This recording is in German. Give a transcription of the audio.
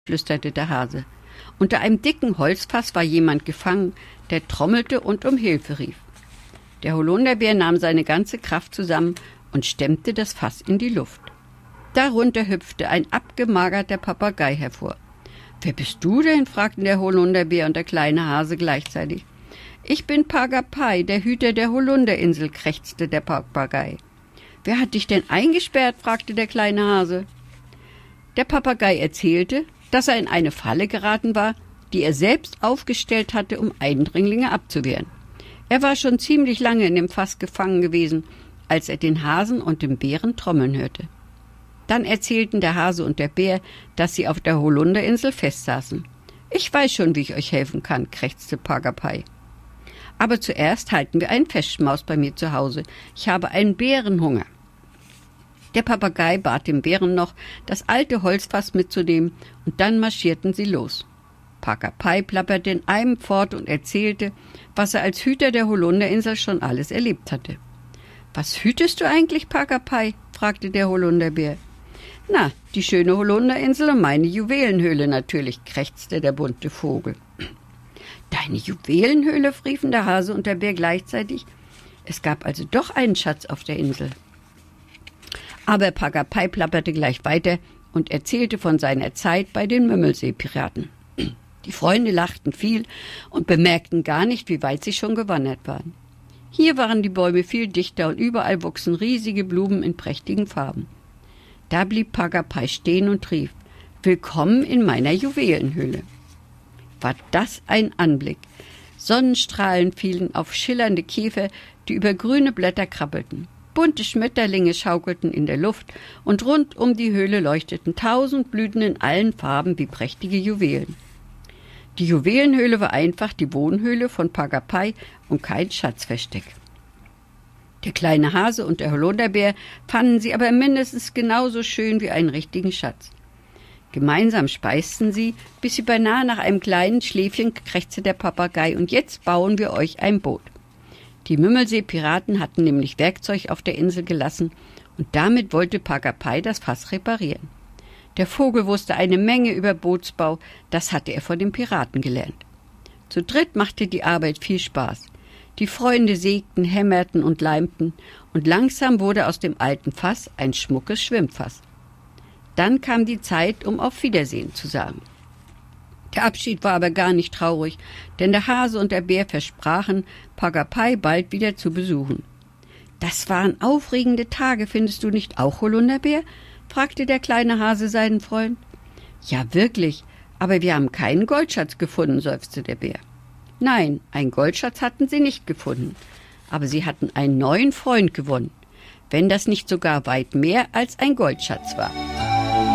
flüsterte der Hase. Unter einem dicken Holzfass war jemand gefangen, der trommelte und um Hilfe rief. Der Holunderbär nahm seine ganze Kraft zusammen und stemmte das Fass in die Luft. Darunter hüpfte ein abgemagerter Papagei hervor. »Wer bist du denn?« fragten der Holunderbär und der kleine Hase gleichzeitig. »Ich bin Pagapai, der Hüter der Holunderinsel«, krächzte der Papagei. »Wer hat dich denn eingesperrt?« fragte der kleine Hase. Der Papagei erzählte, dass er in eine Falle geraten war, die er selbst aufgestellt hatte, um Eindringlinge abzuwehren. Er war schon ziemlich lange in dem Fass gefangen gewesen, als er den Hasen und den Bären trommeln hörte. Dann erzählten der Hase und der Bär, dass sie auf der Holunderinsel festsaßen. »Ich weiß schon, wie ich euch helfen kann«, krächzte Pagapai. »Aber zuerst halten wir einen Festschmaus bei mir zu Hause. Ich habe einen Bärenhunger.« Der Papagei bat den Bären noch, das alte Holzfass mitzunehmen, und dann marschierten sie los. Pagapai plapperte in einem fort und erzählte, was er als Hüter der Holunderinsel schon alles erlebt hatte. »Was hütest du eigentlich, Pagapai?« fragte der Holunderbär. »Na, die schöne Holunderinsel und meine Juwelenhöhle natürlich«, krächzte der bunte Vogel. »Deine Juwelenhöhle?« riefen der Hase und der Bär gleichzeitig. Es gab also doch einen Schatz auf der Insel. Aber Pagapai plapperte gleich weiter und erzählte von seiner Zeit bei den Mümmelseepiraten. Die Freunde lachten viel und bemerkten gar nicht, wie weit sie schon gewandert waren. Hier waren die Bäume viel dichter und überall wuchsen riesige Blumen in prächtigen Farben. Da blieb Pagapai stehen und rief: »Willkommen in meiner Juwelenhöhle.« War das ein Anblick! Sonnenstrahlen fielen auf schillernde Käfer, die über grüne Blätter krabbelten. Bunte Schmetterlinge schaukelten in der Luft und rund um die Höhle leuchteten 1000 Blüten in allen Farben wie prächtige Juwelen. Die Juwelenhöhle war einfach die Wohnhöhle von Pagapai und kein Schatzversteck. Der kleine Hase und der Holunderbär fanden sie aber mindestens genauso schön wie einen richtigen Schatz. Gemeinsam speisten sie, bis sie beinahe nach einem kleinen Schläfchen krächzte der Papagei: »Und jetzt bauen wir euch ein Boot.« Die Mümmelseepiraten hatten nämlich Werkzeug auf der Insel gelassen und damit wollte Pagapai das Fass reparieren. Der Vogel wusste eine Menge über Bootsbau, das hatte er von den Piraten gelernt. Zu dritt machte die Arbeit viel Spaß. Die Freunde sägten, hämmerten und leimten und langsam wurde aus dem alten Fass ein schmuckes Schwimmfass. Dann kam die Zeit, um auf Wiedersehen zu sagen. Der Abschied war aber gar nicht traurig, denn der Hase und der Bär versprachen, Pagapai bald wieder zu besuchen. »Das waren aufregende Tage, findest du nicht auch, Holunderbär?« fragte der kleine Hase seinen Freund. »Ja, wirklich, aber wir haben keinen Goldschatz gefunden«, seufzte der Bär. Nein, einen Goldschatz hatten sie nicht gefunden, aber sie hatten einen neuen Freund gewonnen, wenn das nicht sogar weit mehr als ein Goldschatz war.